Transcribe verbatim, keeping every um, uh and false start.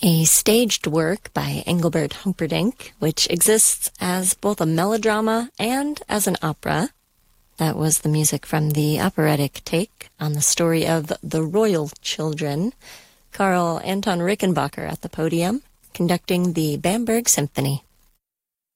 a staged work by Engelbert Humperdinck, which exists as both a melodrama and as an opera. That was the music from the operatic take on the story of The Royal Children. Karl Anton Rickenbacker at the podium, conducting the Bamberg Symphony.